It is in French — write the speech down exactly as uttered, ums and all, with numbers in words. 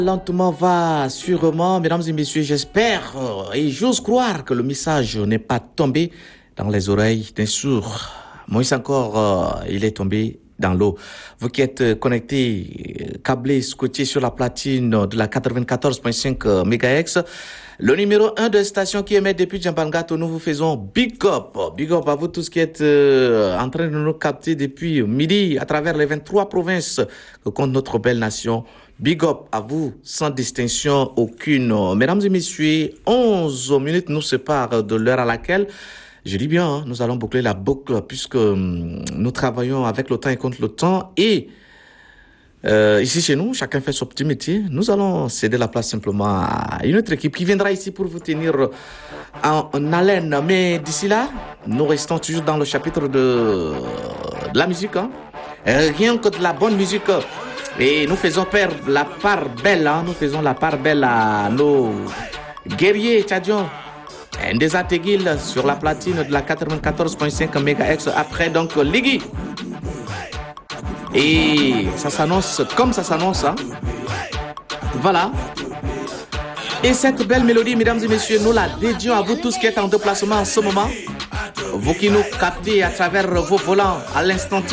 Lentement va sûrement, mesdames et messieurs, j'espère euh, et j'ose croire que le message n'est pas tombé dans les oreilles d'un sourd. Moins encore, euh, il est tombé dans l'eau. Vous qui êtes connectés, câblés, scotchés sur la platine de la quatre-vingt-quatorze virgule cinq mégahertz, le numéro un de station qui émet depuis Djambangato, nous vous faisons big up. Big up à vous tous qui êtes euh, en train de nous capter depuis midi à travers les vingt-trois provinces que compte notre belle nation. Big up à vous, sans distinction aucune. Mesdames et messieurs, onze minutes nous séparent de l'heure à laquelle, je dis bien, hein, nous allons boucler la boucle puisque hum, nous travaillons avec le temps et contre le temps. Et euh, ici chez nous, chacun fait son petit métier. Nous allons céder la place simplement à une autre équipe qui viendra ici pour vous tenir en, en haleine. Mais d'ici là, nous restons toujours dans le chapitre de, de la musique. Hein. Rien que de la bonne musique. Et nous faisons perdre la part belle, hein. Nous faisons la part belle à nos guerriers tchadiens. Ndeza Teguil sur la platine de la quatre-vingt-quatorze virgule cinq mégahertz. Après donc Ligui. Et ça s'annonce comme ça s'annonce, hein. Voilà. Et cette belle mélodie, mesdames et messieurs, nous la dédions à vous tous qui êtes en déplacement en ce moment. Vous qui nous captez à travers vos volants à l'instant T.